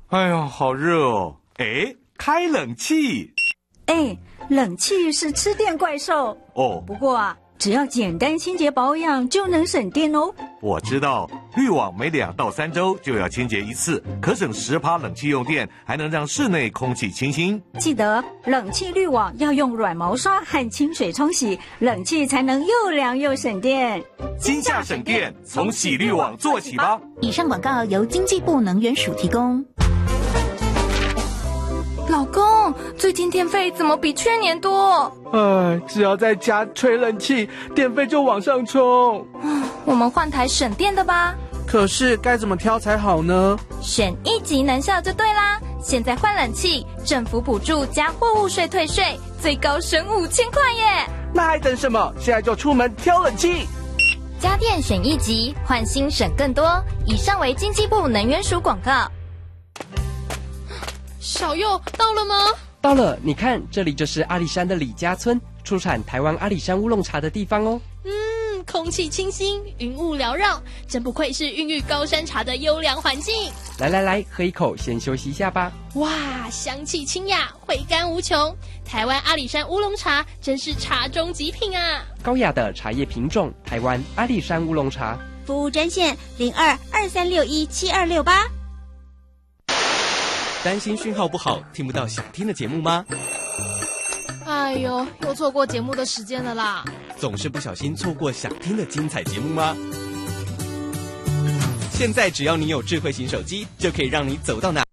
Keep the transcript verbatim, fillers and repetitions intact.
哎呀，好热哦！哎，开冷气。 哎，冷气是吃电怪兽哦。 不过啊，只要简单清洁保养就能省电哦。 我知道，滤网每两到三周就要清洁一次，可省十趴冷气用电，还能让室内空气清新。 记得冷气滤网要用软毛刷和清水冲洗，冷气才能又凉又省电。 今夏省电，从洗滤网做起吧。 以上广告由经济部能源署提供。 老公，最近电费怎么比去年多？ 哎，只要在家吹冷气，电费就往上冲。 我们换台省电的吧。 可是该怎么挑才好呢？ 选一级能效就对啦！现在换冷气，政府补助加货物税退税，最高省五千块耶！ 那还等什么？现在就出门挑冷气。 家电选一级，换新省更多。以上为经济部能源署广告。 小佑到了吗？ 到了，你看，这里就是阿里山的李家村，出产台湾阿里山乌龙茶的地方哦。 嗯，空气清新，云雾缭绕，真不愧是孕育高山茶的优良环境。 来来来，喝一口，先休息一下吧。 哇，香气清雅，回甘无穷。台湾阿里山乌龙茶真是茶中极品啊！ 高雅的茶叶品种，台湾阿里山乌龙茶。 服务专线零二二三六一七二六八。 担心讯号不好，听不到想听的节目吗？ 哎呦，又错过节目的时间了啦！ 总是不小心错过想听的精彩节目吗？现在只要你有智慧型手机，就可以让你走到哪